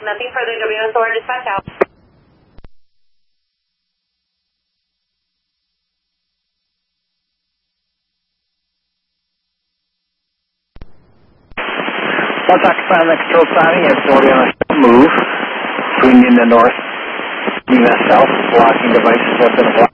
nothing further. WSOR dispatch out. Contact Command Control signing at 40 on a move. Swinging in the north, moving south, blocking devices have been blocked.